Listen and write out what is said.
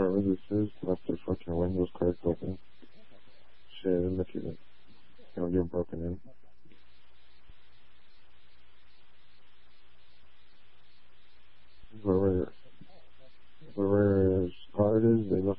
whoever this is left their fucking windows cracked open. Shit, they're lucky that they don't get broken in. Whoever's car it is, they left